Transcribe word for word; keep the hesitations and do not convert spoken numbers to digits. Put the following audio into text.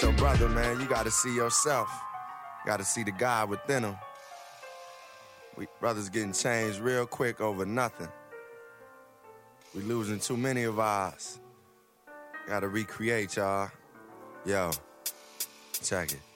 with your brother, man, you gotta see yourself. You gotta see the God within him. We brothers getting changed real quick over nothing. We losing too many of ours. Gotta recreate, y'all. Yo, check it.